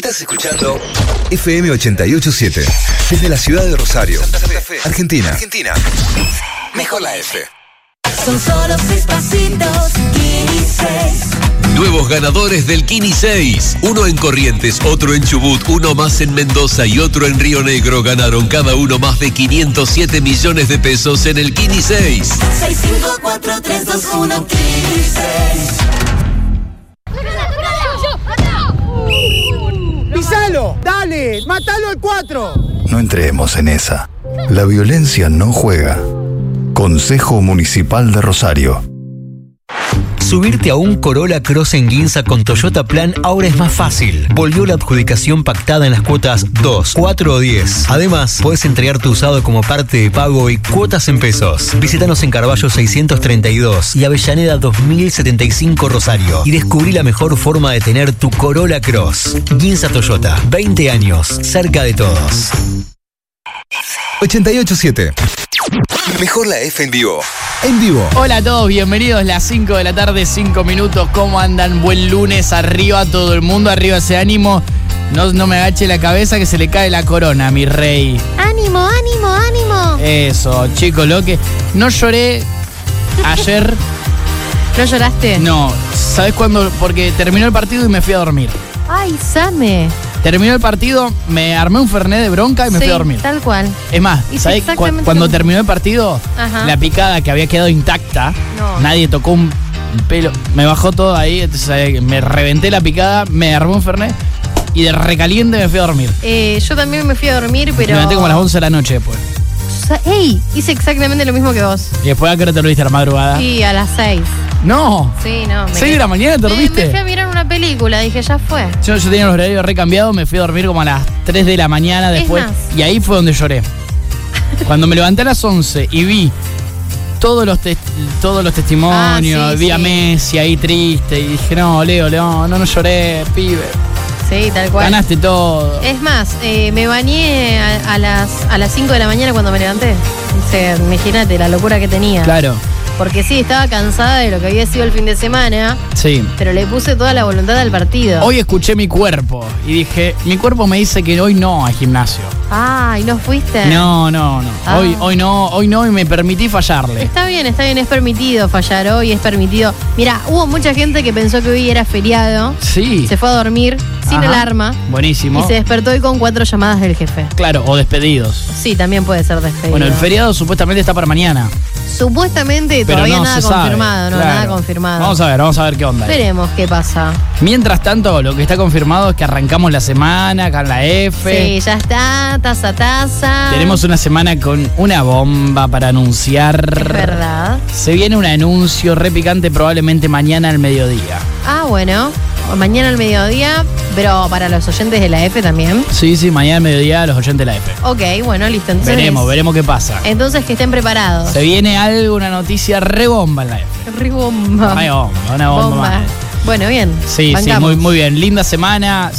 Estás escuchando FM 88.7 desde la ciudad de Rosario, Santa Fe, Argentina. Mejor la F. Son solo 6 pasitos, Kini 6. Nuevos ganadores del Kini 6. Uno en Corrientes, otro en Chubut, uno más en Mendoza y otro en Río Negro. Ganaron cada uno más de 507 millones de pesos en el Kini 6. 6, 5, 4, 3, 2, 1, Kini 6. ¡Pisalo! ¡Dale! ¡Mátalo al 4! No entremos en esa. La violencia no juega. Consejo Municipal de Rosario. Subirte a un Corolla Cross en Ginza con Toyota Plan ahora es más fácil. Volvió la adjudicación pactada en las cuotas 2, 4 o 10. Además, puedes entregar tu usado como parte de pago y cuotas en pesos. Visítanos en Carballo 632 y Avellaneda 2075 Rosario y descubrí la mejor forma de tener tu Corolla Cross. Ginza Toyota, 20 años, cerca de todos. 88.7. Mejor la F en vivo. En vivo. Hola a todos, bienvenidos, las 5 de la tarde, 5 minutos. ¿Cómo andan? Buen lunes, arriba todo el mundo, arriba ese ánimo. No me agache la cabeza que se le cae la corona, mi rey. ¡Ánimo, ánimo, ánimo! Eso, chicos, lo que... No lloré ayer. ¿No lloraste? No, ¿sabes cuándo? Porque terminó el partido y me fui a dormir. ¡Ay, Same! Terminó el partido, me armé un fernet de bronca y me fui a dormir. Tal cual. Es más, ¿sabes? Cuando terminó el partido, Ajá. la picada que había quedado intacta, nadie tocó un pelo, me bajó todo ahí, entonces me reventé la picada, me armé un fernet y de recaliente me fui a dormir. Yo también me fui a dormir, pero... Me levanté como a las 11 de la noche después. ¡Ey! Hice exactamente lo mismo que vos. ¿Y después a qué hora te lo viste a la madrugada? Sí, a las 6. ¡No! Sí, no. ¿6 de la mañana te dormiste? Me fui a mirar una película, dije, ya fue. Yo tenía los horarios recambiados, me fui a dormir como a las 3 de la mañana después. Y ahí fue donde lloré. Cuando me levanté a las 11 y vi todos los testimonios, vi a Messi ahí triste y dije, no, Leo, no lloré, pibe. Sí, tal cual. Ganaste todo. Es más, me bañé a las 5 de la mañana cuando me levanté. O sea, imagínate la locura que tenía. Claro. Porque sí, estaba cansada de lo que había sido el fin de semana. Sí. Pero le puse toda la voluntad al partido. Hoy escuché mi cuerpo y dije, mi cuerpo me dice que hoy no al gimnasio. Ah, ¿y no fuiste? No. Ah. Hoy no y me permití fallarle. Está bien, es permitido fallar hoy, es permitido. Mira, hubo mucha gente que pensó que hoy era feriado. Sí. Se fue a dormir sin alarma. Buenísimo. Y se despertó hoy con 4 llamadas del jefe. Claro, o despedidos. Sí, también puede ser despedido. Bueno, el feriado supuestamente está para mañana. Supuestamente pero todavía no nada se confirmado, sabe. nada confirmado. Vamos a ver qué onda. Veremos qué pasa. Mientras tanto, lo que está confirmado es que arrancamos la semana con la F. Sí, ya está, taza. Tenemos una semana con una bomba para anunciar. Es verdad. Se viene un anuncio re picante probablemente mañana al mediodía. Ah, bueno. Mañana al mediodía, pero para los oyentes de la F también. Sí, mañana al mediodía los oyentes de la F. Ok, bueno, listo. Entonces, veremos qué pasa. Entonces que estén preparados. Se viene una noticia re bomba en la F. Re bomba. Una bomba. Más. Bueno, bien. Sí, muy bien. Linda semana.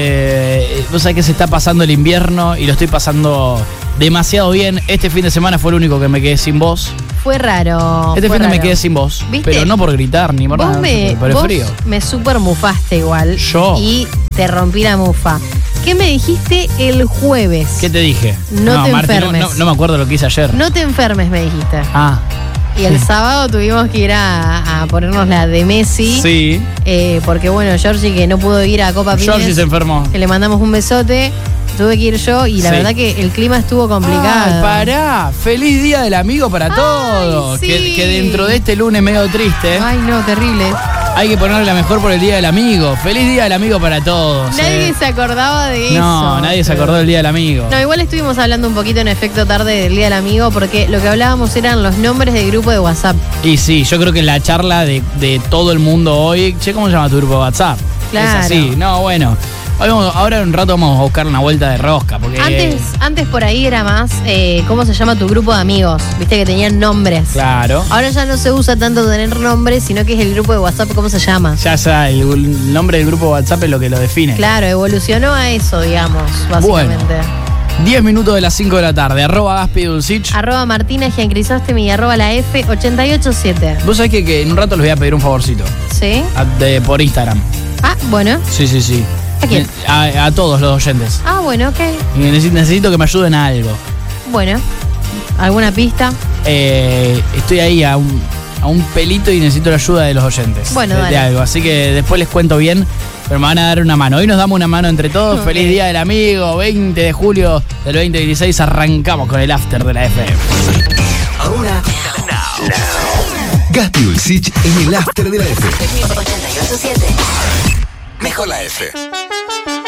Vos sabés que se está pasando el invierno y lo estoy pasando demasiado bien. Este fin de semana fue el único que me quedé sin voz. Fue raro. Este fin de me quedé sin voz. ¿Viste? Pero no por gritar ni por nada. Por el frío. Me super mufaste igual. Yo. Y te rompí la mufa. ¿Qué me dijiste el jueves? ¿Qué te dije? No te enfermes. No me acuerdo lo que hice ayer. No te enfermes, me dijiste. Ah. Y el sábado tuvimos que ir a ponernos la de Messi. Sí. Porque bueno, Georgie que no pudo ir a Copa Pines. Georgie se enfermó. Que le mandamos un besote. Tuve que ir yo y la verdad que el clima estuvo complicado. Ay, pará. Feliz Día del Amigo para todos. Sí. Que dentro de este lunes medio triste. Ay, no, terrible. Hay que ponerle la mejor por el Día del Amigo. Feliz Día del Amigo para todos. Nadie se acordaba de eso. No, nadie se acordó del Día del Amigo. No, igual estuvimos hablando un poquito en efecto tarde del Día del Amigo porque lo que hablábamos eran los nombres del grupo de WhatsApp. Y sí, yo creo que en la charla de todo el mundo hoy, ¿cómo se llama tu grupo de WhatsApp? Claro. Es así. No, bueno. Ahora en un rato vamos a buscar una vuelta de rosca. Porque antes por ahí era más, ¿cómo se llama tu grupo de amigos? Viste que tenían nombres. Claro. Ahora ya no se usa tanto tener nombres, sino que es el grupo de WhatsApp, ¿cómo se llama? Ya, el nombre del grupo de WhatsApp es lo que lo define. Claro, evolucionó a eso, digamos, básicamente. Bueno, 10 minutos de las 5 de la tarde. @GaspiDulcich. @Martina Giancrisóstomi y @la F887. Vos sabés que en un rato les voy a pedir un favorcito. ¿Sí? Por Instagram. Ah, bueno. Sí. ¿A quién? A todos los oyentes. Ah, bueno, ok. Y necesito que me ayuden a algo. Bueno, ¿alguna pista? Estoy ahí a un pelito y necesito la ayuda de los oyentes. Bueno, de dale. algo. Así que después les cuento bien, pero me van a dar una mano. Hoy nos damos una mano entre todos. Ok. Feliz Día del Amigo. 20 de julio del 2016 arrancamos con el after de la FM. Ahora, Gaspi Ulcich en el after de la F. FM 88.7. Mejor la F.